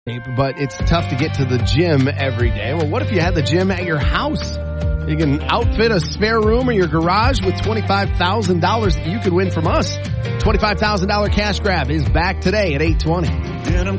But it's tough to get to the gym every day. Well, what if you had the gym at your house? You can outfit a spare room in your garage with $25,000 that you could win from us. $25,000 cash grab is back today at 8:20.